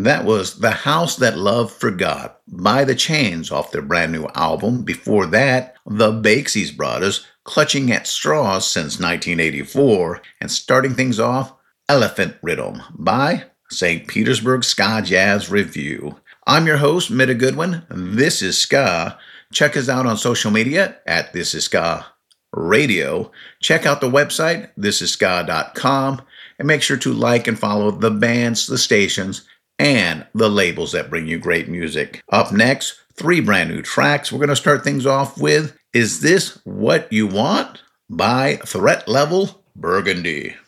That was The House That Love Forgot by The Chains off their brand new album. Before that, the Bakesies Brothers, Clutching at Straws since 1984. And starting things off, Elephant Rhythm by St. Petersburg Ska Jazz Review. I'm your host, Mitta Goodwin. This is Ska. Check us out on social media at This Is Ska Radio. Check out the website, thisisska.com, and make sure to like and follow the bands, the stations, and the labels that bring you great music. Up next, 3 brand new tracks. We're going to start things off with Is This What You Want by Threat Level Burgundy.